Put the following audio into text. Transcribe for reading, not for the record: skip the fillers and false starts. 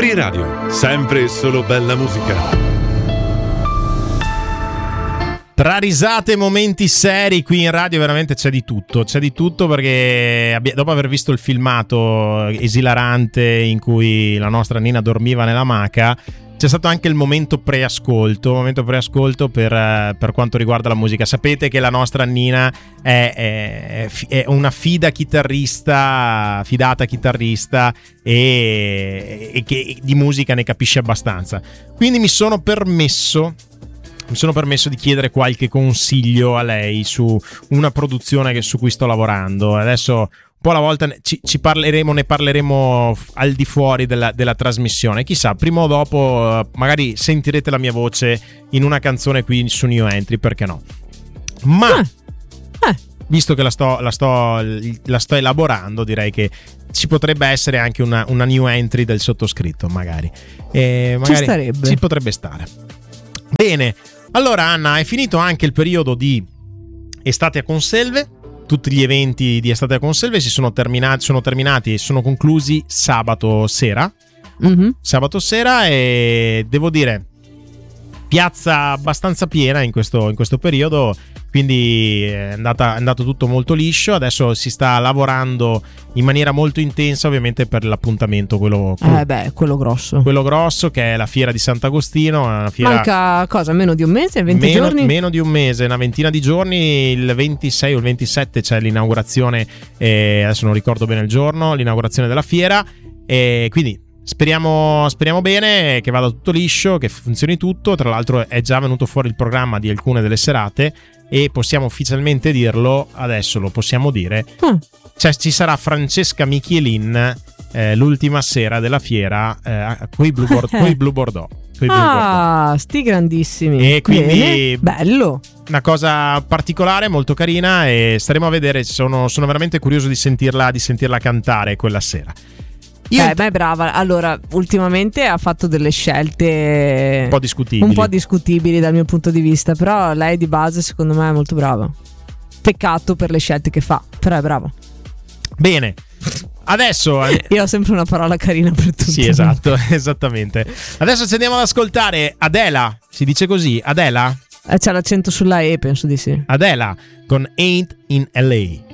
Free Radio, sempre e solo bella musica. Tra risate e momenti seri qui in radio veramente c'è di tutto perché dopo aver visto il filmato esilarante in cui la nostra Nina dormiva nell'amaca, c'è stato anche il momento preascolto per quanto riguarda la musica. Sapete che la nostra Nina è una fidata chitarrista e che di musica ne capisce abbastanza. Quindi mi sono permesso di chiedere qualche consiglio a lei su una produzione su cui sto lavorando. Adesso un po' alla volta ne parleremo al di fuori della trasmissione. Chissà, prima o dopo magari sentirete la mia voce in una canzone qui su New Entry, perché no? Ma visto che la sto elaborando, direi che ci potrebbe essere anche una New Entry del sottoscritto, magari ci starebbe. Ci potrebbe stare. Bene, allora Anna, è finito anche il periodo di Estate a Conselve. Tutti gli eventi di Estate a Conselve sono terminati e sono conclusi sabato sera. Mm-hmm. Sabato sera, e devo dire piazza abbastanza piena in questo periodo, quindi è andato tutto molto liscio. Adesso si sta lavorando in maniera molto intensa, ovviamente, per l'appuntamento quello grosso, che è la fiera di Sant'Agostino. Una fiera... Manca cosa? Meno di un mese? 20 giorni? Meno di un mese, una ventina di giorni. Il 26 o il 27 c'è l'inaugurazione, adesso non ricordo bene il giorno, l'inaugurazione della fiera, e quindi speriamo bene che vada tutto liscio, che funzioni tutto. Tra l'altro è già venuto fuori il programma di alcune delle serate e possiamo ufficialmente dirlo, adesso lo possiamo dire. Cioè, ci sarà Francesca Michelin l'ultima sera della fiera coi Blue Bordeaux. Sti grandissimi. E quindi bello, una cosa particolare, molto carina, e staremo a vedere. Sono veramente curioso di sentirla cantare quella sera. Ma è brava. Allora, ultimamente ha fatto delle scelte un po' discutibili dal mio punto di vista, però lei di base secondo me è molto brava. Peccato per le scelte che fa, però è brava. Bene, adesso io ho sempre una parola carina per tutti. Sì, esatto, esattamente. Adesso ci andiamo ad ascoltare Adela. Si dice così, Adela? C'è l'accento sulla E, penso di sì. Adela con Ain't in LA.